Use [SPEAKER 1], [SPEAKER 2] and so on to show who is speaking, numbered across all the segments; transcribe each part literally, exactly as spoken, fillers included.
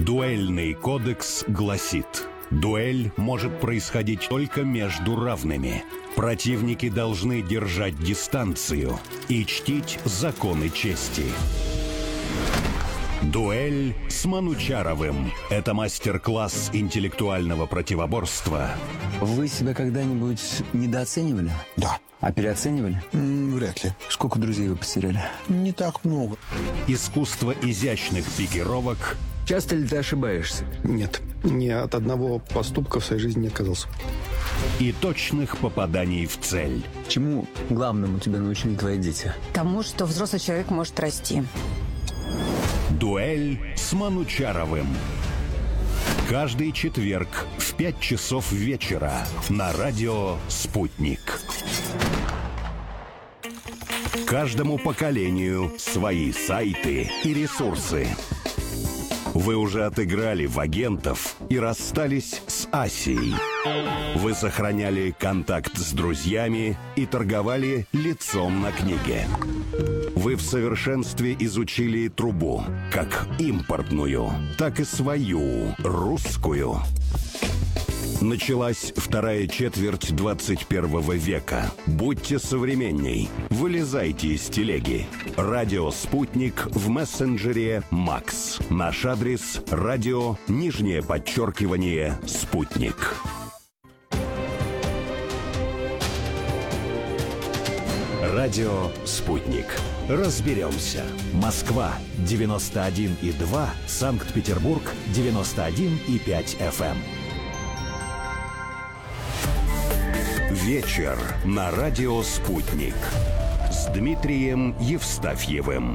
[SPEAKER 1] Дуэльный кодекс гласит: дуэль может происходить только между равными. Противники должны держать дистанцию и чтить законы чести. Дуэль с Манучаровым. Это мастер-класс интеллектуального противоборства.
[SPEAKER 2] Вы себя когда-нибудь недооценивали?
[SPEAKER 3] Да.
[SPEAKER 2] А переоценивали?
[SPEAKER 3] М, вряд ли.
[SPEAKER 2] Сколько друзей вы потеряли?
[SPEAKER 3] Не так много.
[SPEAKER 1] Искусство изящных пикировок.
[SPEAKER 2] Часто ли ты ошибаешься?
[SPEAKER 3] Нет. Ни от одного поступка в своей жизни не отказался.
[SPEAKER 1] И точных попаданий в цель.
[SPEAKER 2] Чему главному тебя научили твои дети?
[SPEAKER 4] Тому, что взрослый человек может расти.
[SPEAKER 1] Дуэль с Манучаровым. Каждый четверг в пять часов вечера на радио «Спутник». Каждому поколению свои сайты и ресурсы. Вы уже отыграли в агентов и расстались с Асией. Вы сохраняли контакт с друзьями и торговали лицом на книге. Вы в совершенстве изучили трубу, как импортную, так и свою, русскую. Началась вторая четверть двадцать первого века. Будьте современней. Вылезайте из телеги. Радио «Спутник» в мессенджере «Макс». Наш адрес – радио, нижнее подчеркивание, «Спутник». Радио «Спутник». Разберемся. Москва девяносто один и два, Санкт-Петербург девяносто один и пять эф эм. Вечер на радио «Спутник» с Дмитрием Евстафьевым.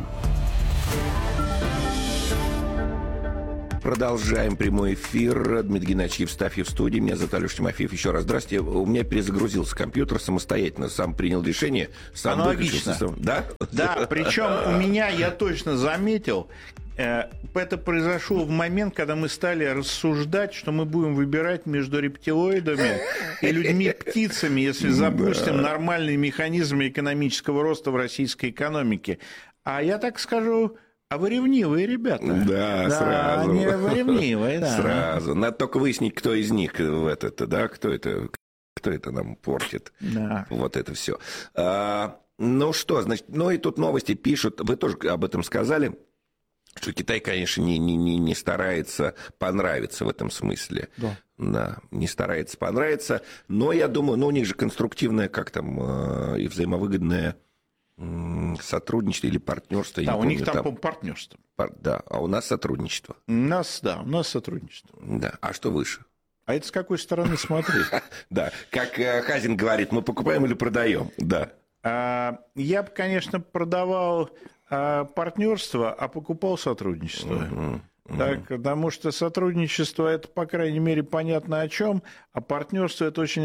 [SPEAKER 5] Продолжаем прямой эфир. Дмитрий Геннадьевич Евстафьев в студии. Меня зовут Алеша Тимофеев. Еще раз здравствуйте. У меня перезагрузился компьютер самостоятельно. Сам принял решение. Сам
[SPEAKER 6] аналогично.
[SPEAKER 5] выключился. Да?
[SPEAKER 6] Да, причем у меня, я точно заметил, это произошло в момент, когда мы стали рассуждать, что мы будем выбирать между рептилоидами и людьми-птицами, если запустим нормальные механизмы экономического роста в российской экономике. А я так скажу... А вы ревнивые ребята.
[SPEAKER 5] Да,
[SPEAKER 6] да
[SPEAKER 5] сразу.
[SPEAKER 6] Они вы ревнивые, да.
[SPEAKER 5] Сразу. Надо только выяснить, кто из них в этот, да, кто это, кто это нам портит.
[SPEAKER 6] Да.
[SPEAKER 5] Вот это все. А, ну что, значит, ну и тут новости пишут, вы тоже об этом сказали, что Китай, конечно, не, не, не старается понравиться в этом смысле.
[SPEAKER 6] Да.
[SPEAKER 5] Да, не старается понравиться, но я думаю, ну у них же конструктивное, как там, и взаимовыгодное сотрудничество или партнерство.
[SPEAKER 6] Да, у
[SPEAKER 5] помню,
[SPEAKER 6] них там,
[SPEAKER 5] там
[SPEAKER 6] по партнерство.
[SPEAKER 5] Да, а у нас сотрудничество.
[SPEAKER 6] У нас, да, у нас сотрудничество.
[SPEAKER 5] Да, а что выше?
[SPEAKER 6] А это с какой стороны смотреть?
[SPEAKER 5] Да, как Хазин говорит, мы покупаем или продаем, да.
[SPEAKER 6] Я бы, конечно, продавал партнерство, а покупал сотрудничество. Так, потому что сотрудничество это, по крайней мере, понятно о чем, а партнерство это очень,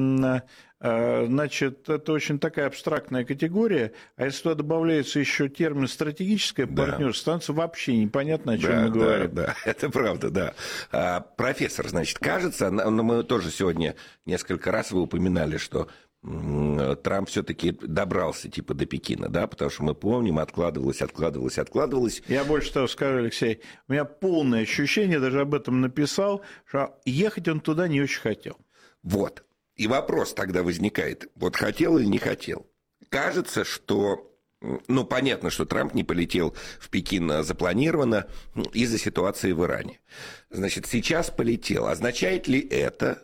[SPEAKER 6] значит, это очень такая абстрактная категория, а если туда добавляется еще термин стратегическое партнерство, да. становится вообще непонятно, о чем
[SPEAKER 5] да,
[SPEAKER 6] мы говорим.
[SPEAKER 5] Да, да, это правда, да. А, профессор, значит, кажется, но мы тоже сегодня несколько раз вы упоминали, что Трамп все-таки добрался типа до Пекина, да, потому что мы помним, откладывалось, откладывалось, откладывалось.
[SPEAKER 6] Я больше того скажу, Алексей, у меня полное ощущение, даже об этом написал, что ехать он туда не очень хотел.
[SPEAKER 5] Вот. И вопрос тогда возникает, вот хотел или не хотел. Кажется, что, ну, понятно, что Трамп не полетел в Пекин запланированно из-за ситуации в Иране. Значит, сейчас полетел. Означает ли это,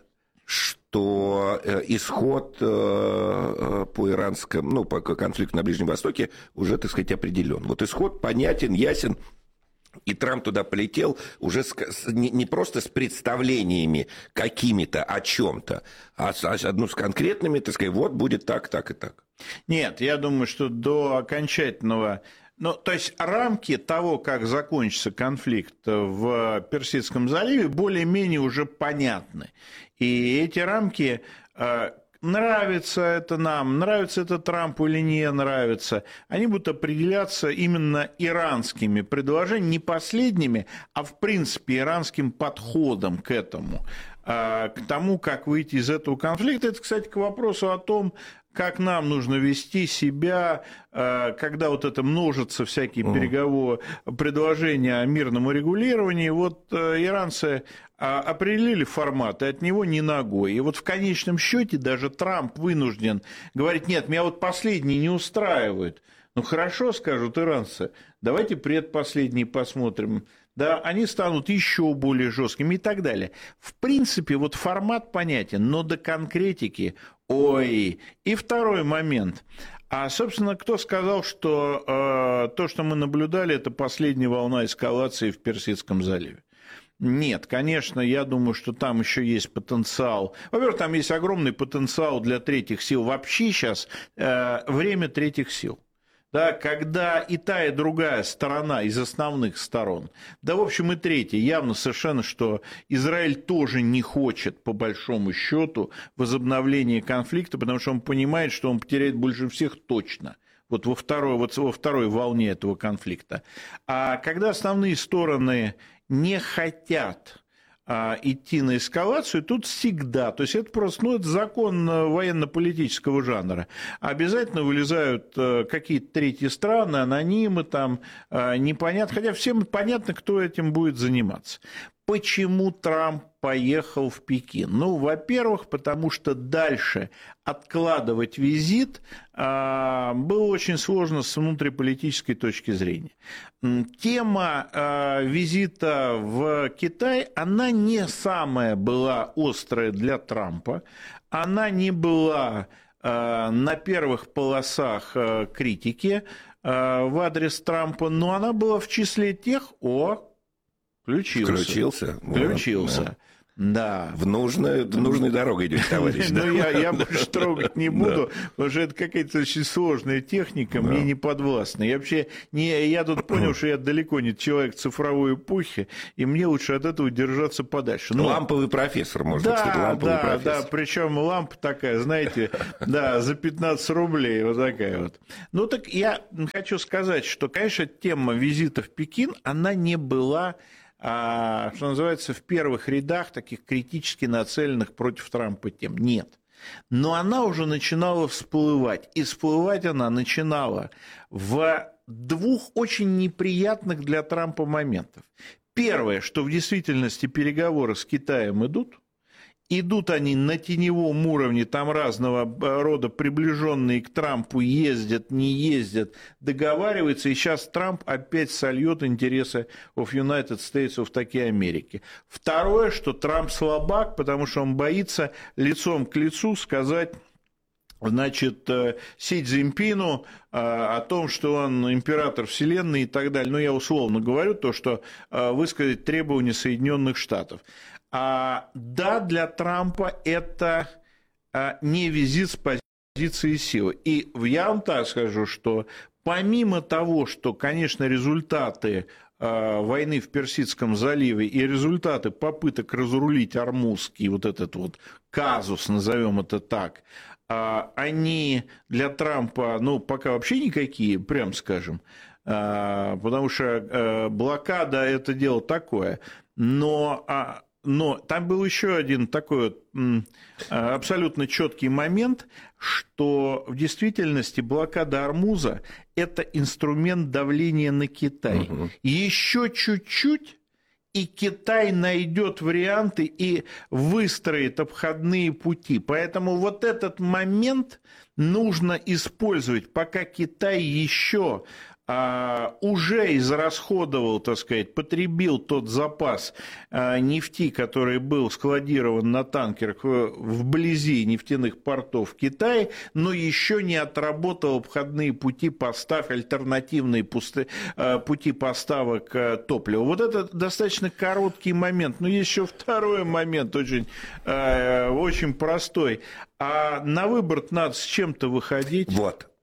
[SPEAKER 5] что исход по иранскому, ну, по конфликту на Ближнем Востоке уже, так сказать, определен? Вот исход понятен, ясен. И Трамп туда полетел уже с, не, не просто с представлениями какими-то о чем-то, а с, ну, с конкретными, так сказать, вот будет так, так и так.
[SPEAKER 6] Нет, я думаю, что до окончательного... Ну, то есть рамки того, как закончится конфликт в Персидском заливе, более-менее уже понятны. И эти рамки... Нравится это нам, нравится это Трампу или не нравится, они будут определяться именно иранскими предложениями, не последними, а в принципе иранским подходом к этому, к тому, как выйти из этого конфликта. Это, кстати, к вопросу о том, как нам нужно вести себя, когда вот это множится, всякие mm. переговоры, предложения о мирном урегулировании. Вот иранцы определили формат, и от него ни ногой. И вот в конечном счете даже Трамп вынужден говорить: нет, меня вот последний не устраивает. Ну хорошо, скажут иранцы, давайте предпоследний посмотрим. Да, они станут еще более жесткими и так далее. В принципе, вот формат понятен, но до конкретики, ой. И второй момент. А, собственно, кто сказал, что э, то, что мы наблюдали, это последняя волна эскалации в Персидском заливе? Нет, конечно, я думаю, что там еще есть потенциал. Во-первых, там есть огромный потенциал для третьих сил. Вообще сейчас э, время третьих сил. Да, когда и та, и другая сторона из основных сторон, да, в общем, и третья, явно совершенно, что Израиль тоже не хочет, по большому счету, возобновления конфликта, потому что он понимает, что он потеряет больше всех точно. Вот во второй, вот во второй волне этого конфликта. А когда основные стороны не хотят а, идти на эскалацию, тут всегда, то есть это просто, ну, это закон военно-политического жанра. Обязательно вылезают а, какие-то третьи страны, анонимы там, а, непонятно, хотя всем понятно, кто этим будет заниматься. Почему Трамп поехал в Пекин? Ну, во-первых, потому что дальше откладывать визит а, было очень сложно с внутриполитической точки зрения. Тема а, визита в Китай, она не самая была острая для Трампа, она не была а, на первых полосах а, критики а, в адрес Трампа, но она была в числе тех, о, Включился.
[SPEAKER 5] Включился.
[SPEAKER 6] Включился. Да. Да.
[SPEAKER 5] В нужную, в нужной дорогой идет, товарищ.
[SPEAKER 6] Ну, я, я больше трогать не буду, да. Потому что это какая-то очень сложная техника, да. Мне не подвластна. Я вообще не, я тут понял, что я далеко не человек цифровой эпохи, и мне лучше от этого держаться подальше. Но...
[SPEAKER 5] Ламповый профессор, можно
[SPEAKER 6] да,
[SPEAKER 5] сказать, ламповый
[SPEAKER 6] да,
[SPEAKER 5] профессор.
[SPEAKER 6] Да, причем лампа такая, знаете, да, за пятнадцать рублей, вот такая вот. Ну, так я хочу сказать, что, конечно, тема визита в Пекин, она не была... А, что называется, в первых рядах таких критически нацеленных против Трампа тем. Нет. Но она уже начинала всплывать. И всплывать она начинала в двух очень неприятных для Трампа моментах. Первое, что в действительности переговоры с Китаем идут. Идут они на теневом уровне, там разного рода приближенные к Трампу ездят, не ездят, договариваются, и сейчас Трамп опять сольет интересы of United States of такие Америки. Второе, что Трамп слабак, потому что он боится лицом к лицу сказать... Значит, Си Цзиньпину о том, что он император Вселенной и так далее. Ну, я условно говорю то, что высказать требования Соединенных Штатов. А, да, для Трампа это не визит с позиции силы. И я вам так скажу, что помимо того, что, конечно, результаты войны в Персидском заливе и результаты попыток разрулить Ормузский, вот этот вот казус, назовем это так, они для Трампа, ну, пока вообще никакие, прям скажем, потому что блокада – это дело такое, но, но там был еще один такой вот абсолютно четкий момент, что в действительности блокада Ормуза – это инструмент давления на Китай. Угу. Еще чуть-чуть, и Китай найдет варианты и выстроит обходные пути. Поэтому вот этот момент нужно использовать, пока Китай еще а, уже израсходовал, так сказать, потребил тот запас а, нефти, который был складирован на танкерах вблизи нефтяных портов Китая, но еще не отработал обходные пути поставок, альтернативные пусты, а, пути поставок а, топлива. Вот это достаточно короткий момент. Но есть еще второй момент, очень, а, очень простой. А на выбор надо с чем-то выходить.
[SPEAKER 5] Вот.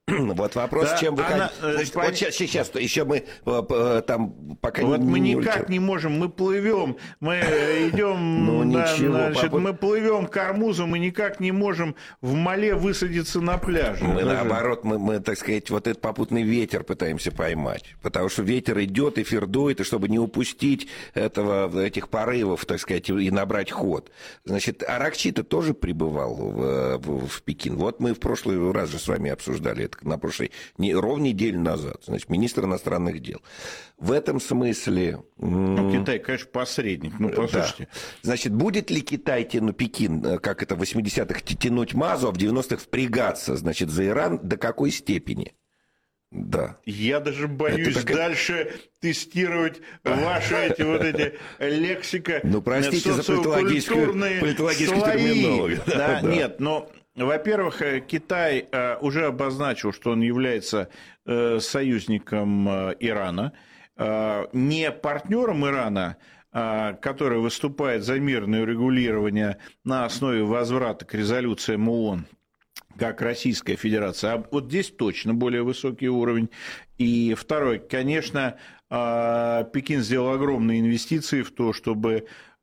[SPEAKER 5] Вот вопрос,
[SPEAKER 6] да,
[SPEAKER 5] чем вы...
[SPEAKER 6] она,
[SPEAKER 5] Значит,
[SPEAKER 6] пон...
[SPEAKER 5] вот сейчас, сейчас, еще мы там пока
[SPEAKER 6] вот
[SPEAKER 5] не...
[SPEAKER 6] мы
[SPEAKER 5] не
[SPEAKER 6] никак
[SPEAKER 5] улетим.
[SPEAKER 6] не можем, мы плывем, мы идем,
[SPEAKER 5] ну,
[SPEAKER 6] на,
[SPEAKER 5] ничего,
[SPEAKER 6] значит,
[SPEAKER 5] папа...
[SPEAKER 6] мы плывем к Ормузу, мы никак не можем в Мале высадиться на пляже.
[SPEAKER 5] Мы
[SPEAKER 6] даже.
[SPEAKER 5] наоборот, мы, мы, так сказать, вот этот попутный ветер пытаемся поймать, потому что ветер идет, эфир дует, и чтобы не упустить этого, этих порывов, так сказать, и набрать ход. Значит, Аракчи-то тоже прибывал в, в, в Пекин. Вот мы в прошлый раз же с вами обсуждали это на прошлой, не, ровно неделю назад, значит, министр иностранных дел. В этом смысле...
[SPEAKER 6] Ну, Китай, конечно, посредник, ну, послушайте.
[SPEAKER 5] Да. Значит, будет ли Китай, ну, Пекин, как это в восьмидесятых, тянуть мазу, а в девяностых впрягаться, значит, за Иран до какой степени? Да.
[SPEAKER 6] Я даже боюсь
[SPEAKER 5] такая...
[SPEAKER 6] дальше тестировать ваши эти вот эти лексика.
[SPEAKER 5] Ну, простите за политологическую, политологическую терминологию.
[SPEAKER 6] Да, да. Нет, но... Во-первых, Китай уже обозначил, что он является союзником Ирана, не партнером Ирана, который выступает за мирное урегулирование на основе возврата к резолюциям ООН, как Российская Федерация. А вот здесь точно более высокий уровень. И второй, конечно, Пекин сделал огромные инвестиции в то, чтобы...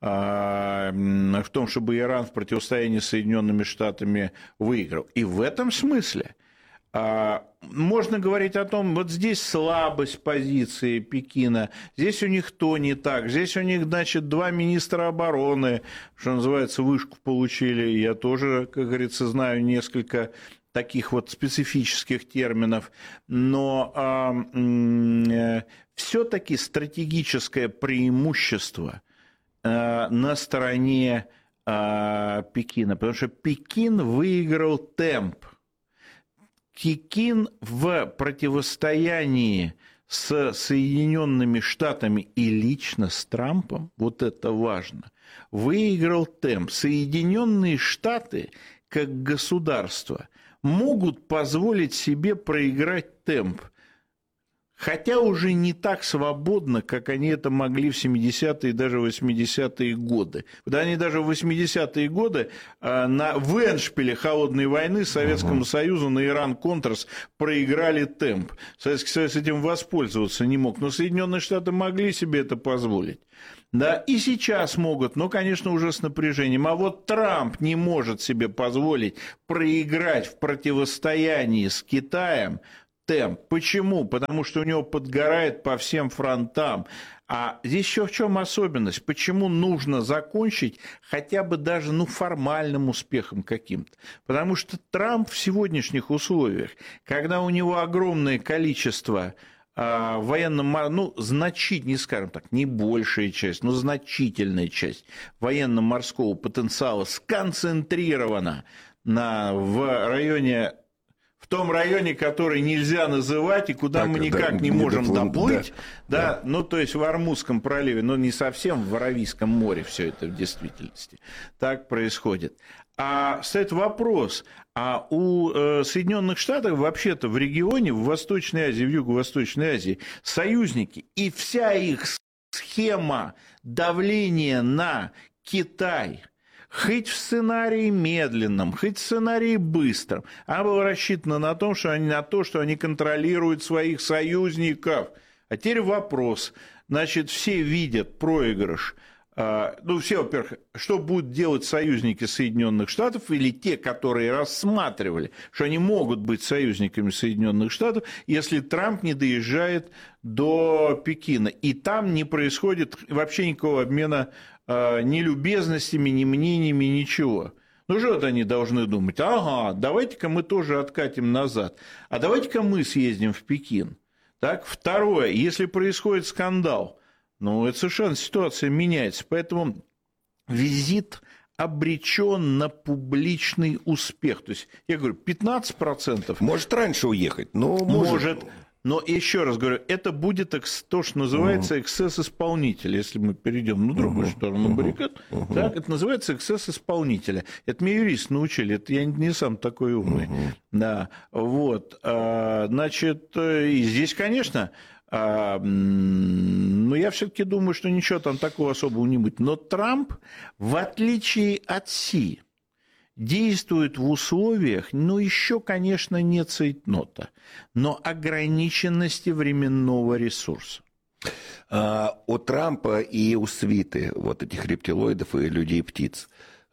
[SPEAKER 6] в том, чтобы Иран в противостоянии с Соединенными Штатами выиграл. И в этом смысле можно говорить о том, вот здесь слабость позиции Пекина, здесь у них то не так, здесь у них, значит, два министра обороны, что называется, вышку получили. Я тоже, как говорится, знаю несколько таких вот специфических терминов, но э, все-таки стратегическое преимущество на стороне э, Пекина, потому что Пекин выиграл темп. Пекин в противостоянии с Соединенными Штатами и лично с Трампом, вот это важно, выиграл темп. Соединенные Штаты, как государство, могут позволить себе проиграть темп. Хотя уже не так свободно, как они это могли в семидесятые и даже восьмидесятые годы. Да, они даже в восьмидесятые годы на, в эндшпиле холодной войны Советскому Союзу на Иран-Контрас проиграли темп. Советский Союз этим воспользоваться не мог, но Соединенные Штаты могли себе это позволить. Да, и сейчас могут, но, конечно, уже с напряжением. А вот Трамп не может себе позволить проиграть в противостоянии с Китаем темп. Почему? Потому что у него подгорает по всем фронтам. А здесь еще в чем особенность? Почему нужно закончить хотя бы даже ну, формальным успехом каким-то? Потому что Трамп в сегодняшних условиях, когда у него огромное количество э, военно, ну, значительно, не скажем так, не большая часть, но значительная часть военно-морского потенциала сконцентрирована на, в районе... в том районе, который нельзя называть и куда так, мы никак да, не можем доплыть, доплыть да, да, да, ну, то есть в Ормузском проливе, но не совсем в Аравийском море все это в действительности так происходит. А стоит вопрос, а у э, Соединенных Штатов вообще-то в регионе, в Восточной Азии, в Юго-Восточной Азии союзники, и вся их схема давления на Китай – хоть в сценарии медленном, хоть в сценарии быстром, она была рассчитана на, том, что они, на то, что они контролируют своих союзников. А теперь вопрос. Значит, все видят проигрыш. Ну, все, во-первых, что будут делать союзники Соединенных Штатов или те, которые рассматривали, что они могут быть союзниками Соединенных Штатов, если Трамп не доезжает до Пекина. И там не происходит вообще никакого обмена ни любезностями, ни мнениями, ничего. Ну, что вот они должны думать? Ага, давайте-ка мы тоже откатим назад. А давайте-ка мы съездим в Пекин. Так, второе, если происходит скандал, ну, это совершенно ситуация меняется. Поэтому визит обречен на публичный успех. То есть, я говорю, пятнадцать процентов...
[SPEAKER 5] Может раньше уехать, но может...
[SPEAKER 6] может. Но еще раз говорю, это будет то, что называется эксцесс исполнителя, если мы перейдем на другую uh-huh. сторону баррикад. Uh-huh. Так, это называется эксцесс исполнителя. Это меня юристы научили, это я не сам такой умный. Uh-huh. Да, вот. Значит, и здесь, конечно... Но я все-таки думаю, что ничего там такого особого не будет. Но Трамп, в отличие от Си, действует в условиях, ну, еще, конечно, не цейтнота, но ограниченности временного ресурса.
[SPEAKER 5] А, у Трампа и у свиты вот этих рептилоидов и людей-птиц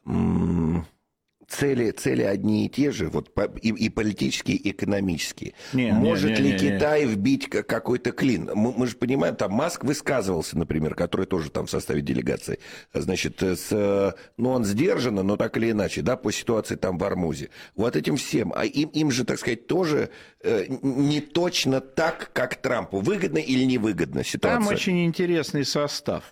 [SPEAKER 5] цели, цели одни и те же, вот, и, и политические, и экономические. Не, Может не, не, ли не, Китай не. вбить какой-то клин? Мы, мы же понимаем, там Маск высказывался, например, который тоже там в составе делегации, значит, с, ну, он сдержанно, но так или иначе, да, по ситуации там в Ормузе. Вот этим всем, а им, им же, так сказать, тоже э, не точно так, как Трампу. Выгодно или невыгодно ситуация?
[SPEAKER 6] Там очень интересный состав.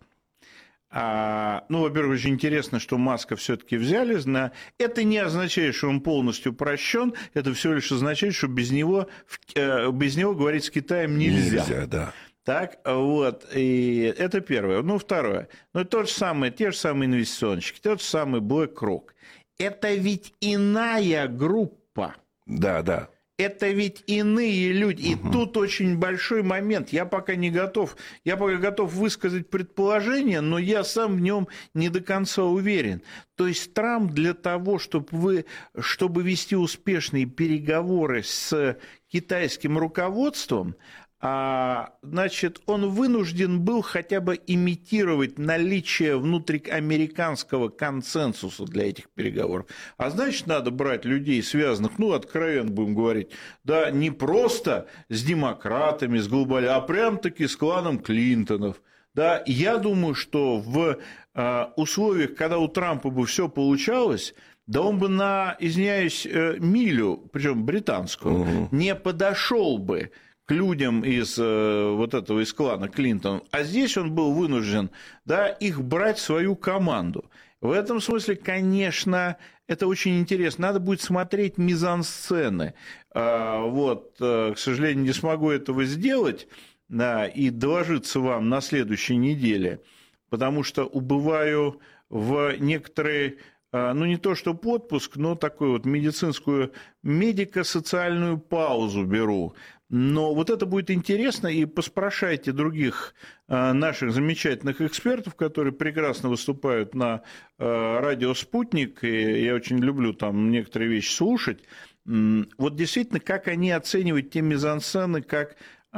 [SPEAKER 6] А, ну, во-первых, очень интересно, что Маска все-таки взяли. На... Это не означает, что он полностью прощен. Это всего лишь означает, что без него, без него говорить с Китаем нельзя. Нельзя, да. Так, вот, и это первое. Ну, второе. Ну, то же самое, те же самые инвестиционщики, тот же самый BlackRock. Это ведь иная группа.
[SPEAKER 5] Да, да.
[SPEAKER 6] Это ведь иные люди. И угу. тут очень большой момент. Я пока не готов. Я пока готов высказать предположение, но я сам в нем не до конца уверен. То есть Трамп для того, чтобы, вы, чтобы вести успешные переговоры с китайским руководством, А, значит, он вынужден был хотя бы имитировать наличие внутриамериканского консенсуса для этих переговоров. А значит, надо брать людей, связанных, ну, откровенно будем говорить, да, не просто с демократами, с глобалистами, а прям-таки с кланом Клинтонов. Да, я думаю, что в а, условиях, когда у Трампа бы все получалось, да он бы на, извиняюсь, милю, причем британскую, угу. не подошел бы к людям из вот этого из клана Клинтон, а здесь он был вынужден, да, их брать в свою команду. В этом смысле, конечно, это очень интересно. Надо будет смотреть мизансцены. Вот, к сожалению, не смогу этого сделать, да, и доложиться вам на следующей неделе, потому что убываю в некоторые, ну, не то что отпуск, но такую вот медицинскую, медико-социальную паузу беру. Но вот это будет интересно, и поспрашайте других наших замечательных экспертов, которые прекрасно выступают на радио «Спутник», и я очень люблю там некоторые вещи слушать. Вот действительно, как они оценивают те мизансцены, как,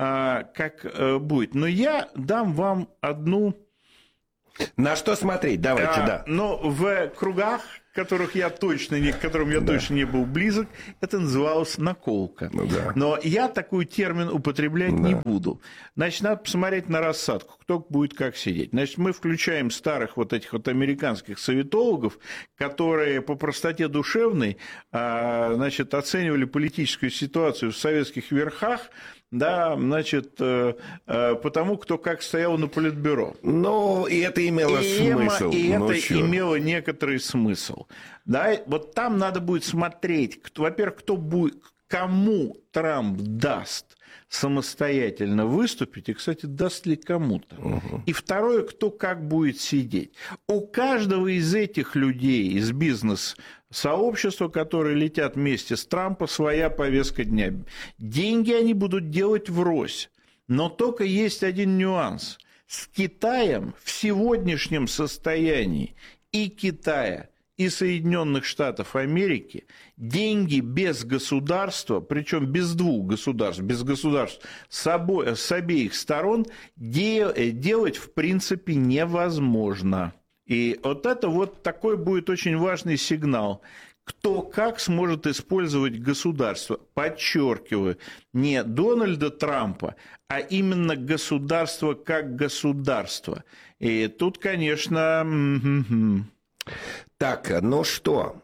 [SPEAKER 6] как будет. Но я дам вам одну...
[SPEAKER 5] На что смотреть? Давайте, а, да.
[SPEAKER 6] Но в кругах, которых я точно не, к которым я да. точно не был близок, это называлось наколка. Ну, да. Но я такой термин употреблять да. не буду. Значит, надо посмотреть на рассадку, кто будет как сидеть. Значит, мы включаем старых вот этих вот американских советологов, которые по простоте душевной, значит, оценивали политическую ситуацию в советских верхах, да, значит, потому кто как стоял на политбюро.
[SPEAKER 5] Ну, и это имело и смысл.
[SPEAKER 6] И
[SPEAKER 5] ну,
[SPEAKER 6] это
[SPEAKER 5] чё?
[SPEAKER 6] имело некоторый смысл. Да, вот там надо будет смотреть, кто, во-первых, кто будет, кому Трамп даст самостоятельно выступить, и, кстати, даст ли кому-то. Угу. И второе, кто как будет сидеть. У каждого из этих людей, из бизнес-сообщества, которые летят вместе с Трампом, своя повестка дня. Деньги они будут делать врозь. Но только есть один нюанс. С Китаем в сегодняшнем состоянии и Китая, и Соединенных Штатов Америки деньги без государства, причем без двух государств, без государств с, обо... с обеих сторон де... делать в принципе невозможно. И вот это вот такой будет очень важный сигнал. Кто как сможет использовать государство. Подчеркиваю, не Дональда Трампа, а именно государство как государство. И тут, конечно...
[SPEAKER 5] Так, ну что,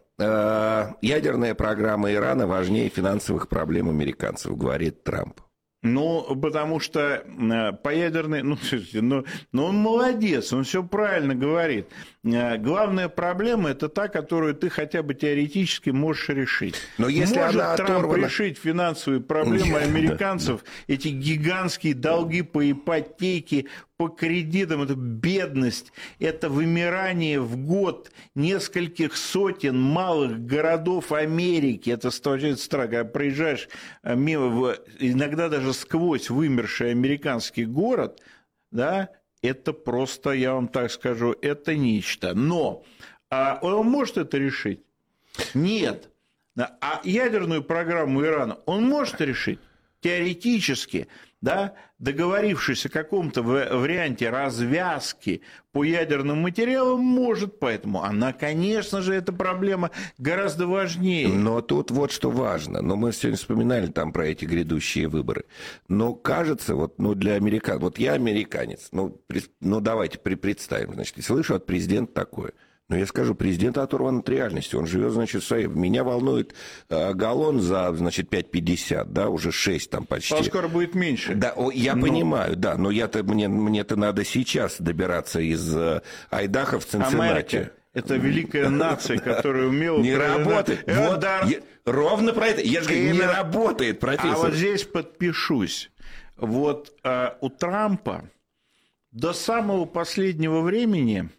[SPEAKER 5] ядерная программа Ирана важнее финансовых проблем американцев, говорит Трамп.
[SPEAKER 6] Ну, потому что по ядерной... Ну, ну, ну, он молодец, он все правильно говорит. Главная проблема – это та, которую ты хотя бы теоретически можешь решить.
[SPEAKER 5] Но если
[SPEAKER 6] Может
[SPEAKER 5] она
[SPEAKER 6] Трамп
[SPEAKER 5] оторвана...
[SPEAKER 6] решить финансовые проблемы американцев, эти гигантские долги по ипотеке, по кредитам, это бедность, это вымирание в год нескольких сотен малых городов Америки. Это становится страшно. Когда проезжаешь мимо, иногда даже сквозь вымерший американский город, да, это просто, я вам так скажу, это нечто. Но а он может это решить? Нет. А ядерную программу Ирана он может решить теоретически, да, договорившись о каком-то варианте развязки по ядерным материалам, может, поэтому она, конечно же, эта проблема гораздо важнее.
[SPEAKER 5] Но тут вот что важно, но мы сегодня вспоминали там про эти грядущие выборы, но кажется, вот, ну, для американцев, вот я американец, ну, при, ну давайте при, представим, значит, слышу от президента такое. Но я скажу, президент оторван от реальности. Он живет, значит, в своей... Меня волнует э, галлон за, значит, пять пятьдесят, да, уже шесть там почти.
[SPEAKER 6] А скоро будет меньше.
[SPEAKER 5] Да, о, я но... понимаю, да, но я-то, мне, мне-то надо сейчас добираться из э, Айдахо в Цинциннати.
[SPEAKER 6] Америка – это великая нация, которая умела...
[SPEAKER 5] Не работает. Вот, ровно про это. Я же говорю, не работает, профессор.
[SPEAKER 6] А вот здесь подпишусь. Вот у Трампа до самого последнего времени...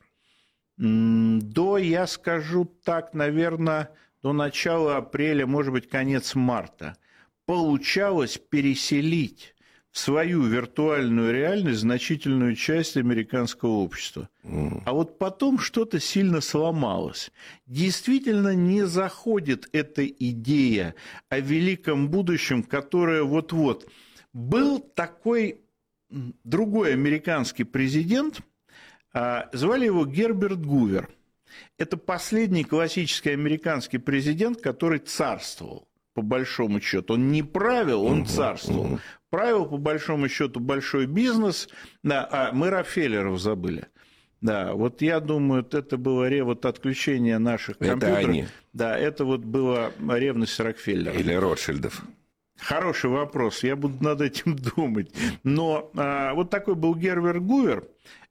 [SPEAKER 6] До, я скажу так, наверное, до начала апреля, может быть, конец марта, получалось переселить в свою виртуальную реальность значительную часть американского общества. Mm. А вот потом что-то сильно сломалось. Действительно не заходит эта идея о великом будущем, которое вот-вот. Был такой другой американский президент, звали его Герберт Гувер. Это последний классический американский президент, который царствовал, по большому счету. Он не правил, он царствовал. Правил, по большому счету, большой бизнес. Да, а мы Рокфеллеров забыли. Да, вот я думаю, это было вот отключение наших компьютеров. Это они. Да, это вот была ревность Рокфеллера.
[SPEAKER 5] Или Ротшильдов.
[SPEAKER 6] Хороший вопрос, я буду над этим думать. Но а, вот такой был Герберт Гувер.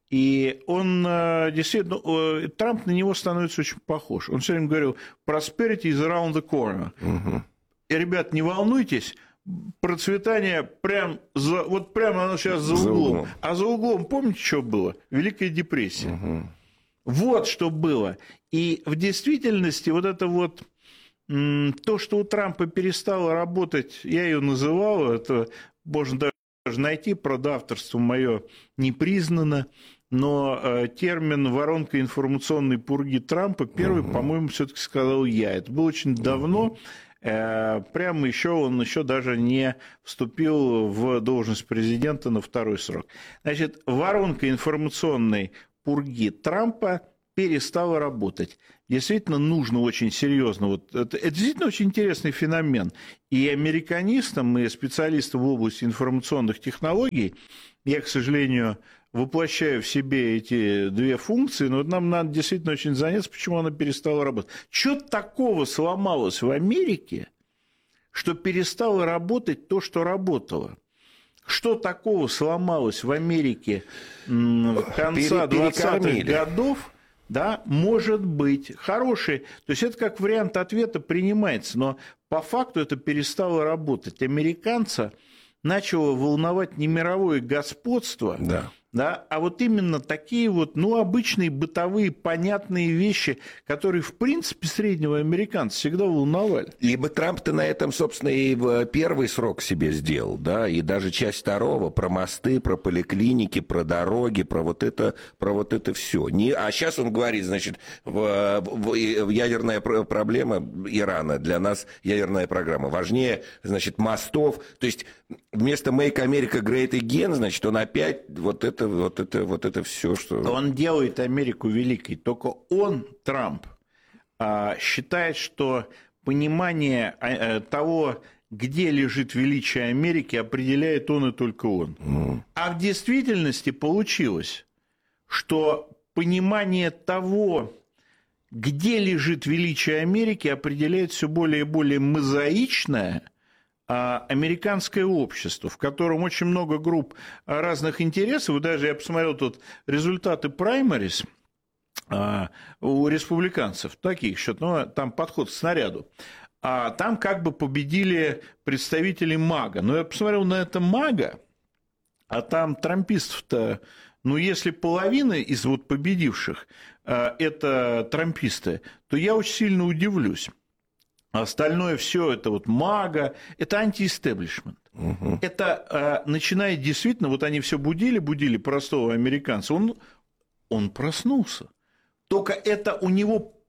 [SPEAKER 6] И он действительно, Трамп на него становится очень похож. Он все время говорил, prosperity is around the corner. Угу. И, ребят, не волнуйтесь, процветание прям за, вот прямо оно сейчас за, за углом. углом. А за углом, помните, что было? Великая депрессия. Угу. Вот что было. И в действительности вот это вот то, что у Трампа перестало работать, я ее называл, это можно даже найти, правда, авторство мое не признано. Но э, термин «воронка информационной пурги Трампа» первый, угу. по-моему, все-таки сказал я. Это было очень давно. Э, прямо еще он еще даже не вступил в должность президента на второй срок. Значит, воронка информационной пурги Трампа перестала работать. Действительно, нужно очень серьезно. Вот это, это действительно очень интересный феномен. И американистам, и специалистам в области информационных технологий, я, к сожалению, воплощаю в себе эти две функции, но нам надо действительно очень заняться, почему она перестала работать. Что такого сломалось в Америке, что перестало работать то, что работало? Что такого сломалось в Америке конца двадцатых годов? Да, может быть, хороший. То есть это как вариант ответа принимается, но по факту это перестало работать. Американца начало волновать не мировое господство, да. Да, а вот именно такие вот, ну, обычные бытовые понятные вещи, которые, в принципе, среднего американца всегда волновали.
[SPEAKER 5] Либо Трамп-то на этом, собственно, и в первый срок себе сделал, да, и даже часть второго, про мосты, про поликлиники, про дороги, про вот это, про вот это все. Не, а сейчас он говорит, значит, в, в, в ядерная проблема Ирана, для нас ядерная программа важнее, значит, мостов, то есть вместо Make America Great Again, значит, он опять вот это Вот это, вот это все, что...
[SPEAKER 6] Он делает Америку великой, только он, Трамп, считает, что понимание того, где лежит величие Америки, определяет он и только он. Mm. А в действительности получилось, что понимание того, где лежит величие Америки, определяет все более и более мозаичное американское общество, в котором очень много групп разных интересов. И даже я посмотрел тут результаты праймерис у республиканцев, таких еще, но там подход к снаряду. А там как бы победили представители МАГА. Но я посмотрел на это МАГА, а там трампистов-то, ну, если половина из вот победивших это трамписты, то я очень сильно удивлюсь. Остальное все это вот МАГА, это антиэстеблишмент. Угу. Это э, начинает действительно, вот они все будили, будили простого американца, он, он проснулся. Только это у него,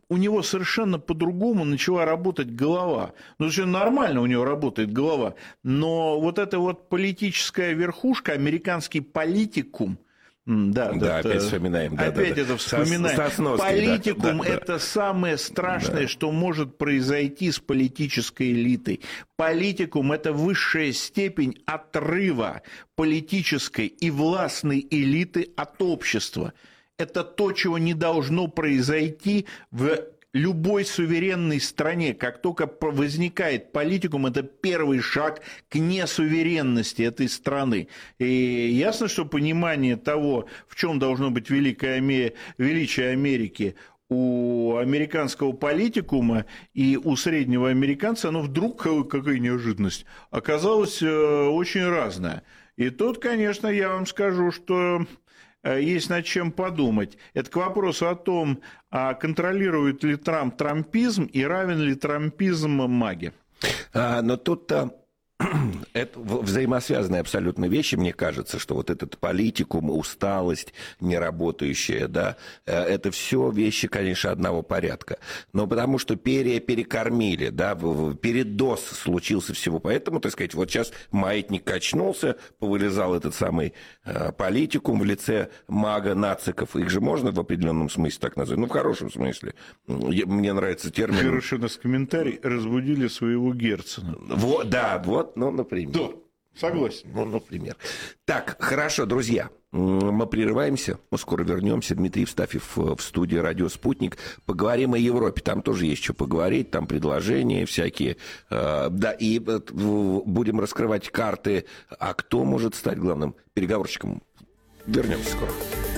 [SPEAKER 6] у него совершенно по-другому начала работать голова. Ну, все нормально у него работает голова, но вот эта вот политическая верхушка, американский политикум, да,
[SPEAKER 5] да,
[SPEAKER 6] это,
[SPEAKER 5] опять вспоминаем. Да,
[SPEAKER 6] опять
[SPEAKER 5] да, да.
[SPEAKER 6] это вспоминаем.
[SPEAKER 5] Со, со сноской,
[SPEAKER 6] политикум
[SPEAKER 5] да,
[SPEAKER 6] – это
[SPEAKER 5] да.
[SPEAKER 6] самое страшное,
[SPEAKER 5] да.
[SPEAKER 6] что может произойти с политической элитой. Политикум – это высшая степень отрыва политической и властной элиты от общества. Это то, чего не должно произойти в любой суверенной стране. Как только возникает политикум, это первый шаг к несуверенности этой страны. И ясно, что понимание того, в чем должно быть великое, величие Америки, у американского политикума и у среднего американца, оно вдруг, какая неожиданность, оказалось очень разное. И тут, конечно, я вам скажу, что есть над чем подумать. Это к вопросу о том, а контролирует ли Трамп трампизм и равен ли трампизм маге.
[SPEAKER 5] А, но тут-то это взаимосвязанные абсолютно вещи, мне кажется, что вот этот политикум, усталость неработающая, да, это все вещи, конечно, одного порядка. Но потому что пере, перекормили, да, передоз случился всего. Поэтому, так сказать, вот сейчас маятник качнулся, повылезал этот самый политикум в лице мага-нациков. Их же можно в определенном смысле так назвать? Ну, в хорошем смысле. Мне нравится термин.
[SPEAKER 6] Хороший у нас комментарий. Разбудили своего Герцена.
[SPEAKER 5] Вот, да, вот. Ну, например.
[SPEAKER 6] Да, согласен.
[SPEAKER 5] Ну, например. Так, хорошо, друзья. Мы прерываемся, мы скоро вернемся. Дмитрий Евстафьев в студии «Радио Спутник». Поговорим о Европе. Там тоже есть что поговорить, там предложения всякие. Да, и будем раскрывать карты. А кто может стать главным переговорщиком? Вернемся скоро.